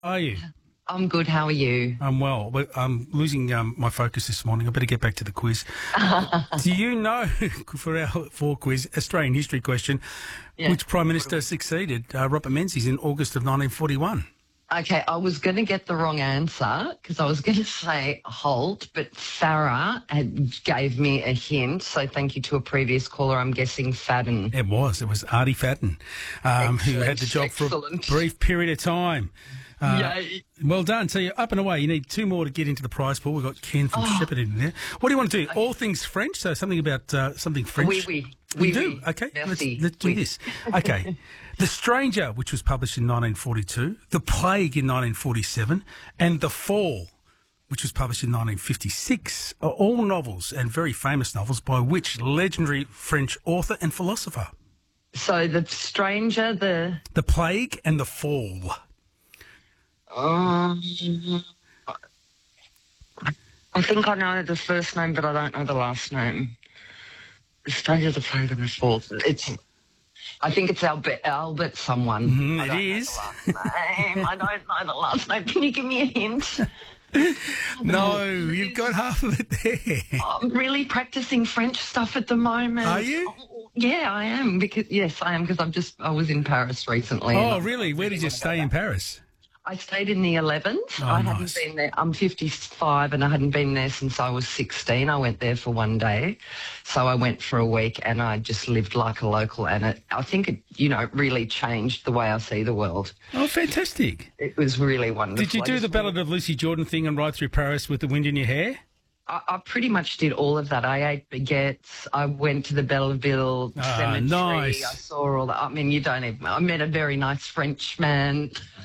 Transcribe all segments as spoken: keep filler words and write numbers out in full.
How are you? I'm good. How are you? I'm well, but I'm losing um, my focus this morning. I better get back to the quiz. Do you know, for our four quiz, Australian history question, Yeah. which Prime Minister succeeded uh, Robert Menzies in August of nineteen forty-one? Okay, I was going to get the wrong answer because I was going to say Holt, but Farah had gave me a hint. So thank you to a previous caller. I'm guessing Fadden. It was. It was Artie Fadden, um, who had the job Excellent. for a brief period of time. Uh, Yay. Well done. So you're up and away. You need two more to get into the prize pool. We've got Ken from Oh. Shepparton in there. What do you want to do? All things French? So something about uh, something French? Oui, oui. We Oui, do. oui. Okay, let's, Merci. let's do Oui. this. Okay. The Stranger, which was published in nineteen forty-two, The Plague in nineteen forty-seven, and The Fall, which was published in nineteen fifty-six, are all novels and very famous novels by which legendary French author and philosopher? So the stranger, the The Plague and The Fall. um, I think I know the first name, but I don't know the last name. The stranger, the plague, and the fourth. It's. I think it's Albert. Albert, someone. Mm, I it don't know is. the last name. I don't know the last name. Can you give me a hint? No, you've got half of it there. I'm really practicing French stuff at the moment. Are you? Oh, yeah, I am. Because yes, I am. Because I'm just. I was in Paris recently. Oh, and really? Where did you stay in Paris? I stayed in the eleventh. Oh, I nice. hadn't been there. I'm fifty-five, and I hadn't been there since I was sixteen. I went there for one day, so I went for a week, and I just lived like a local. And it, I think it, you know, really changed the way I see the world. Oh, fantastic. It was really wonderful. Did you I do just the Ballad of Lucy Jordan thing and ride through Paris with the wind in your hair? I, I pretty much did all of that. I ate baguettes. I went to the Belleville Ah, Cemetery. nice. I saw all that. I mean, you don't even. I met a very nice French man.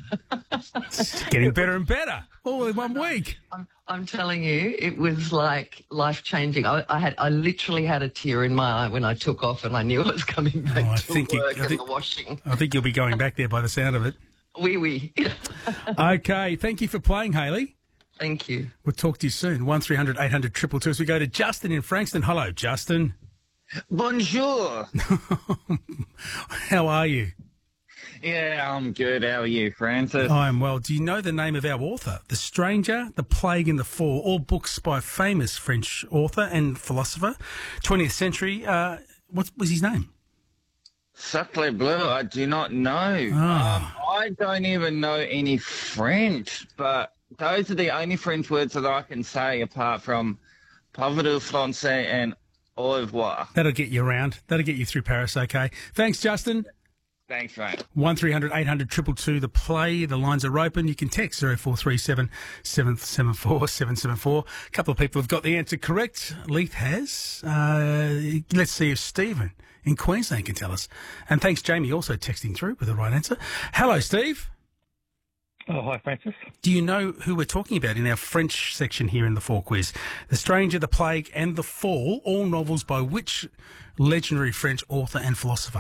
It's getting better and better all in one week. I'm, I'm telling you, it was like life changing. I, I had, I literally had a tear in my eye when I took off, and I knew I was coming back Oh, I to think you- work I and think- the washing. I think you'll be going back there by the sound of it. Wee wee. Okay, thank you for playing, Hayley. Thank you. We'll talk to you soon. one three hundred eight hundred two two two as we go to Justin in Frankston. Hello, Justin. Bonjour. How are you? Yeah, I'm good. How are you, Francis? I'm well. Do you know the name of our author? The Stranger, The Plague and the Fall, all books by famous French author and philosopher. twentieth century, uh, what was his name? Sacre bleu, I do not know. Ah. Um, I don't even know any French, but those are the only French words that I can say apart from Pauvre Francais and au revoir. That'll get you around. That'll get you through Paris, okay. Thanks, Justin. Thanks, mate. one three hundred eight hundred two two two, the play. The lines are open. You can text zero four three seven seven seven four seven seven four. A couple of people have got the answer correct. Leith has. Uh, let's see if Stephen in Queensland can tell us. And thanks, Jamie, also texting through with the right answer. Hello, Steve. Oh, hi, Francis. Do you know who we're talking about in our French section here in the Four Quiz? The Stranger, The Plague and The Fall, all novels by which legendary French author and philosopher?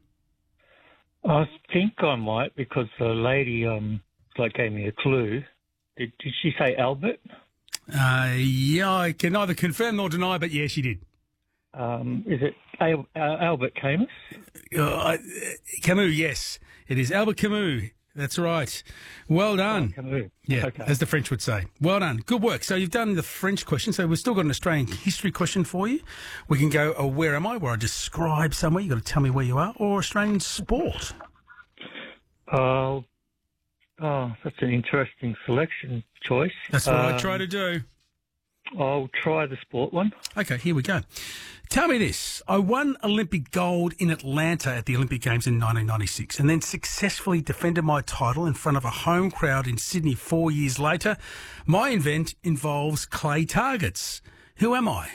I think I might because the lady um like gave me a clue. Did, did she say Albert? Uh, yeah, I can neither confirm nor deny, but yeah, she did. Um, is it Al- uh, Albert Camus? Uh, Camus, yes. It is Albert Camus. That's right. Well done. Oh, Camus. Yeah, Okay. as the French would say. Well done. Good work. So you've done the French question. So we've still got an Australian history question for you. We can go, oh, where am I? Where I describe somewhere. You've got to tell me where you are. Or Australian sport. Oh, oh, that's an interesting selection choice. That's what I Um, try to do. I'll try the sport one. Okay, here we go. Tell me this. I won Olympic gold in Atlanta at the Olympic Games in nineteen ninety-six and then successfully defended my title in front of a home crowd in Sydney four years later. My event involves clay targets. Who am I?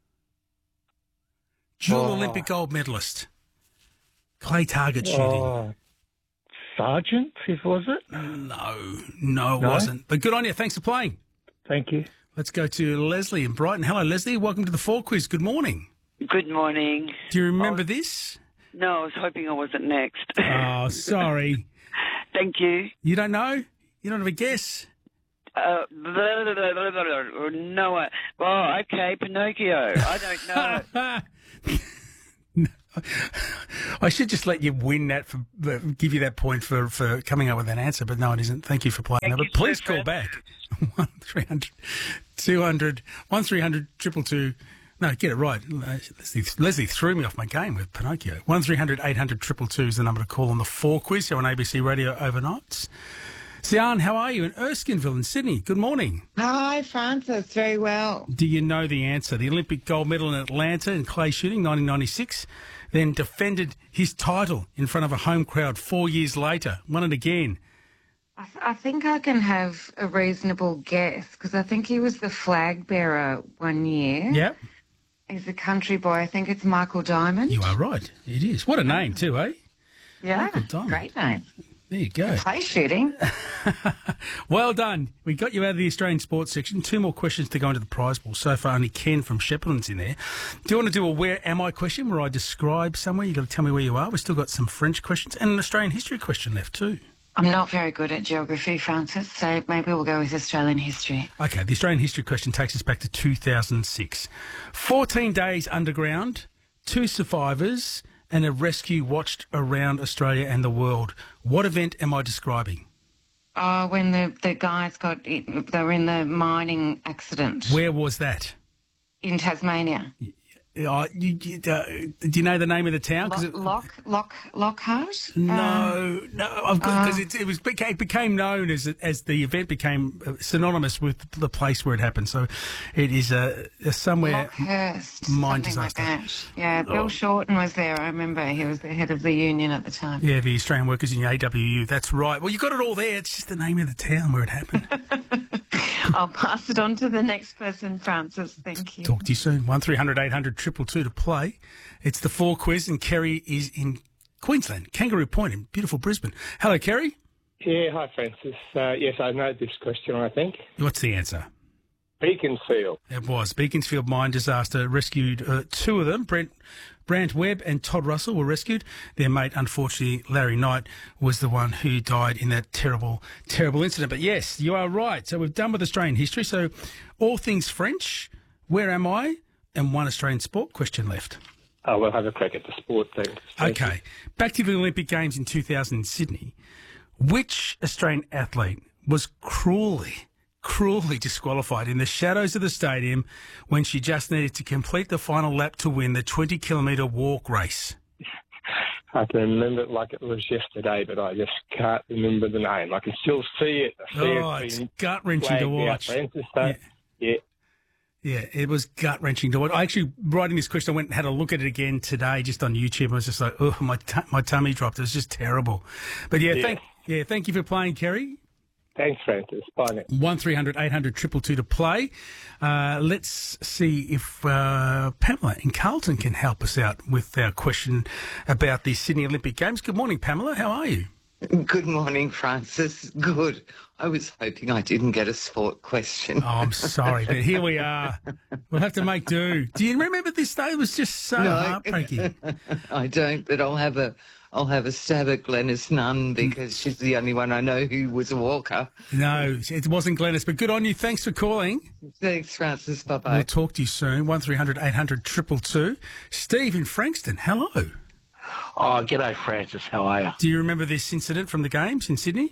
Dual Oh. Olympic gold medalist. Clay target shooting. Oh, Sergeant, if was it? No, no, it No? wasn't. But good on you. Thanks for playing. Thank you. Let's go to Leslie in Brighton. Hello, Leslie. Welcome to the Four Quiz. Good morning. Good morning. Do you remember this? No, I was hoping I wasn't next. Oh, sorry. Thank you. You don't know? You don't have a guess? Uh, blah, blah, blah, blah, blah, blah. No, uh, well, okay, Pinocchio. I don't know. I should just let you win that, for uh, give you that point for, for coming up with that answer, but no, it isn't. Thank you for playing that. But please call back. one three hundred two hundred one three hundred two two two. No, get it right. Leslie, Leslie threw me off my game with Pinocchio. one three hundred eight hundred two two two is the number to call on the four quiz here on A B C Radio overnight. Sian, how are you in Erskineville in Sydney? Good morning. Hi, Francis. Very well. Do you know the answer? The Olympic gold medal in Atlanta in clay shooting, nineteen ninety-six, then defended his title in front of a home crowd four years later. Won it again. I, th- I think I can have a reasonable guess because I think he was the flag bearer one year. Yep. He's a country boy. I think it's Michael Diamond. You are right. It is. What a name too, eh? Yeah. Michael Diamond. Great name. There you go. Clay shooting. Well done. We got you out of the Australian sports section. Two more questions to go into the prize pool. So far, only Ken from Shepparton's in there. Do you want to do a where am I question where I describe somewhere? You've got to tell me where you are. We've still got some French questions and an Australian history question left too. I'm not very good at geography, Francis, so maybe we'll go with Australian history. Okay, the Australian history question takes us back to two thousand six. fourteen days underground, two survivors, and a rescue watched around Australia and the world. What event am I describing? Oh, when the, the guys got, they were in the mining accident Where was that? in Tasmania. Uh, you, you, uh, do you know the name of the town? 'Cause it- Lock, Lock, Lockhart? No, Um, no, I've got because uh, it, it was became, it became known as as the event became synonymous with the place where it happened. So it is a, a somewhere Lockhurst, mine something like disaster. that. Yeah, Bill Shorten was there. I remember he was the head of the union at the time. Yeah, the Australian Workers Union, A W U. That's right. Well, you got it all there. It's just the name of the town where it happened. I'll pass it on to the next person, Francis. Thank you. Talk to you soon. One three hundred eight hundred two two two to play. It's the four quiz, and Kerry is in Queensland, Kangaroo Point in beautiful Brisbane. Hello, Kerry. Yeah, hi, Francis. Uh, yes, I know this question, I think. What's the answer? Beaconsfield. It was. Beaconsfield mine disaster rescued uh, two of them. Brent, Brant Webb and Todd Russell were rescued. Their mate, unfortunately, Larry Knight, was the one who died in that terrible, terrible incident. But yes, you are right. So we've done with Australian history. So all things French, where am I? And one Australian sport question left. Oh, we'll have a crack at the sport thing. Okay. Back to the Olympic Games in two thousand in Sydney. Which Australian athlete was cruelly, cruelly disqualified in the shadows of the stadium when she just needed to complete the final lap to win the twenty kilometre walk race? I can remember it like it was yesterday, but I just can't remember the name. I can still see it. I see Oh, it it's being gut-wrenching to flagged out, watch. Francis, so, Yeah. yeah. Yeah, it was gut-wrenching to watch. I actually, writing this question, I went and had a look at it again today just on YouTube. I was just like, oh, my t- my tummy dropped. It was just terrible. But yeah, Yeah. thank yeah, thank you for playing, Kerry. Thanks, Francis. Bye now. one three hundred eight hundred two two two to play. Uh, let's see if uh, Pamela in Carlton can help us out with our question about the Sydney Olympic Games. Good morning, Pamela. How are you? Good morning, Francis. Good. I was hoping I didn't get a sport question. Oh, I'm sorry, but here we are. We'll have to make do. Do you remember this day? It was just so No. heartbreaking. I don't, but I'll have a I'll have a stab at Glenys Nunn because she's the only one I know who was a walker. No, it wasn't Glenys, but good on you. Thanks for calling. Thanks, Francis. Bye-bye. We'll talk to you soon. one three hundred eight hundred two two two. Steve in Frankston, hello. Oh, g'day, Francis. How are you? Do you remember this incident from the Games in Sydney?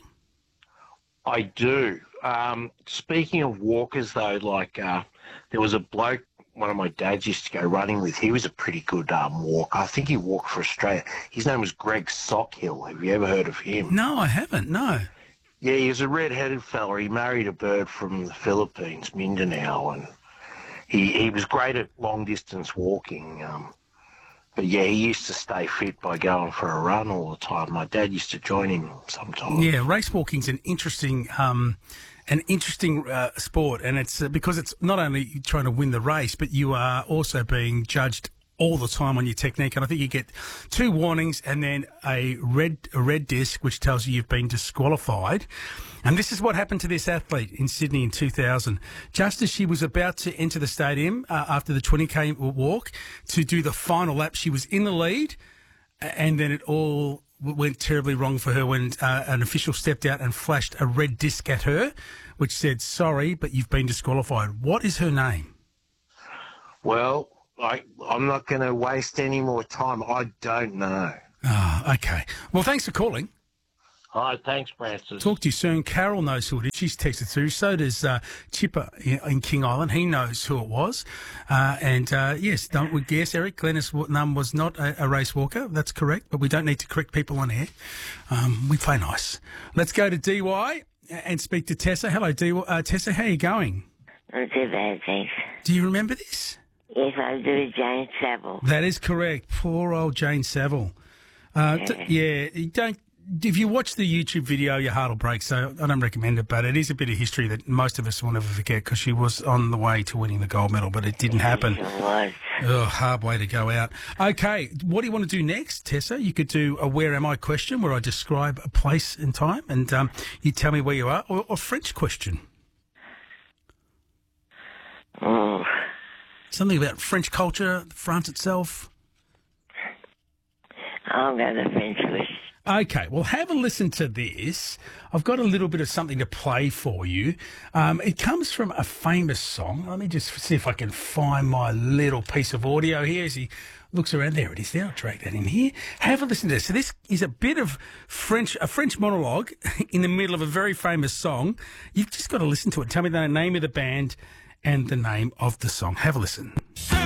I do. Um, speaking of walkers, though, like uh, there was a bloke one of my dads used to go running with. He was a pretty good um, walker. I think he walked for Australia. His name was Greg Sockhill. Have you ever heard of him? No, I haven't, no. Yeah, he was a red-headed fella. He married a bird from the Philippines, Mindanao, and he, he was great at long-distance walking. Um, but, yeah, he used to stay fit by going for a run all the time. My dad used to join him sometimes. Yeah, race walking's an interesting um, an interesting uh, sport, and it's uh, because it's not only trying to win the race, but you are also being judged all the time on your technique. And I think you get two warnings and then a red a red disc, which tells you you've been disqualified. And this is what happened to this athlete in Sydney in two thousand. Just as she was about to enter the stadium uh, after the twenty K walk to do the final lap, she was in the lead, and then it all went terribly wrong for her when uh, an official stepped out and flashed a red disc at her, which said, sorry, but you've been disqualified. What is her name? Well, I, I'm not going to waste any more time. I don't know. Ah, okay. Well, thanks for calling. All right, thanks, Francis. Talk to you soon. Carol knows who it is. She's texted through. So does uh, Chipper in King Island. He knows who it was. Uh, and, uh, yes, don't we guess, Eric, Glennis Num was not a, a race walker. That's correct, but we don't need to correct people on air. Um, we play nice. Let's go to D Y and speak to Tessa. Hello, D Y. Uh, Tessa, how are you going? Not too bad, thanks. Do you remember this? Yes, I do, Jane Saville. That is correct. Poor old Jane Saville. Uh, Yeah. d- yeah, you don't... If you watch the YouTube video, your heart will break, so I don't recommend it, but it is a bit of history that most of us will never forget because she was on the way to winning the gold medal, but it didn't happen. It was. Oh, hard way to go out. Okay, what do you want to do next, Tessa? You could do a Where Am I question where I describe a place and time and um, you tell me where you are, or a French question. Oh, Something about French culture, France itself. I'll go to French question. Okay, well, have a listen to this. I've got a little bit of something to play for you. Um, it comes from a famous song. Let me just see if I can find my little piece of audio here as he looks around. There it is there. I'll drag that in here. Have a listen to this. So this is a bit of French, a French monologue in the middle of a very famous song. You've just got to listen to it. Tell me the name of the band and the name of the song. Have a listen.